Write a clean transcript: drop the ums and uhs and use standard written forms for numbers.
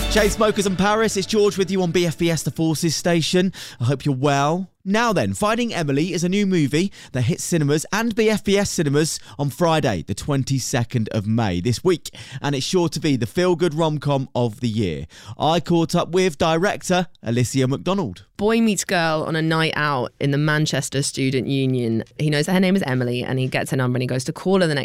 Chainsmokers in Paris, it's George with you on BFBS The Forces station. I hope you're well. Now then, Finding Emily is a new movie that hits cinemas and BFBS cinemas on Friday, the 22nd of May this week, and it's sure to be the feel-good rom-com of the year. I caught up with director Alicia McDonald. Boy meets girl on a night out in the Manchester Student Union. He knows that her name is Emily and he gets her number and he goes to call her the next